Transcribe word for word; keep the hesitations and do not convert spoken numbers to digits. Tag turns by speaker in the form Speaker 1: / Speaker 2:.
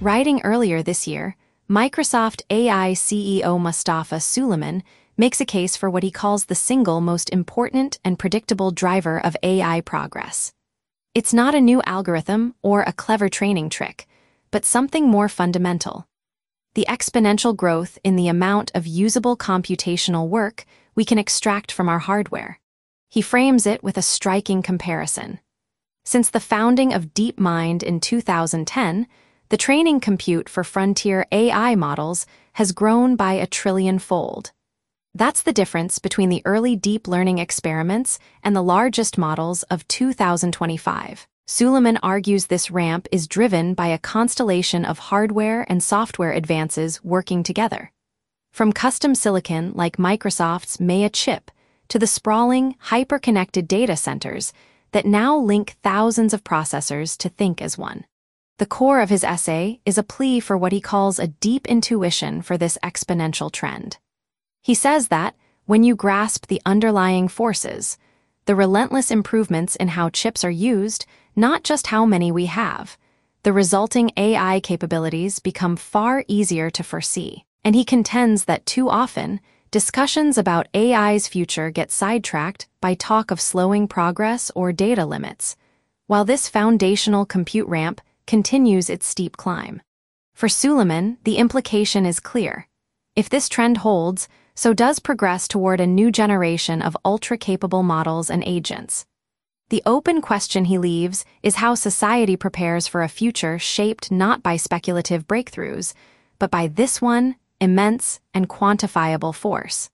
Speaker 1: Writing earlier this year, Microsoft A I C E O Mustafa Suleyman makes a case for what he calls the single most important and predictable driver of A I progress. It's not a new algorithm or a clever training trick, but something more fundamental: the exponential growth in the amount of usable computational work we can extract from our hardware. He frames it with a striking comparison. Since the founding of DeepMind in two thousand ten, the training compute for frontier A I models has grown by a trillion-fold. That's the difference between the early deep learning experiments and the largest models of two thousand twenty-five. Suleyman argues this ramp is driven by a constellation of hardware and software advances working together. From custom silicon like Microsoft's Maya chip to the sprawling, hyper-connected data centers that now link thousands of processors to think as one. The core of his essay is a plea for what he calls a deep intuition for this exponential trend. He says that, when you grasp the underlying forces, the relentless improvements in how chips are used, not just how many we have, the resulting A I capabilities become far easier to foresee. And he contends that too often, discussions about A I's future get sidetracked by talk of slowing progress or data limits, while this foundational compute ramp continues its steep climb. For Suleyman, the implication is clear. If this trend holds, so does progress toward a new generation of ultra-capable models and agents. The open question he leaves is how society prepares for a future shaped not by speculative breakthroughs, but by this one, immense and quantifiable force.